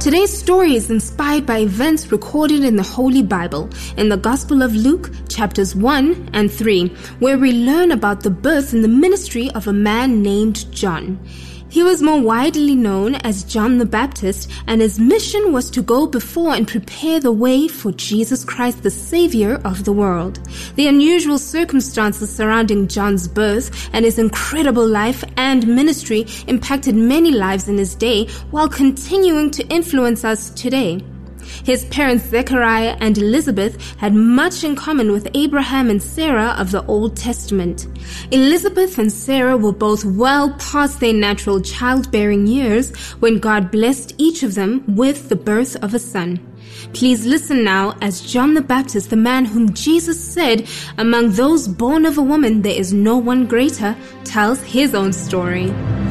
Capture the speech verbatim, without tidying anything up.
Today's story is inspired by events recorded in the Holy Bible, in the Gospel of Luke, chapters one and three, where we learn about the birth and the ministry of a man named John. He was more widely known as John the Baptist, and his mission was to go before and prepare the way for Jesus Christ, the Savior of the world. The unusual circumstances surrounding John's birth and his incredible life and ministry impacted many lives in his day while continuing to influence us today. His parents Zechariah and Elizabeth had much in common with Abraham and Sarah of the Old Testament. Elizabeth and Sarah were both well past their natural childbearing years when God blessed each of them with the birth of a son. Please listen now as John the Baptist, the man whom Jesus said, "Among those born of a woman there is no one greater," tells his own story.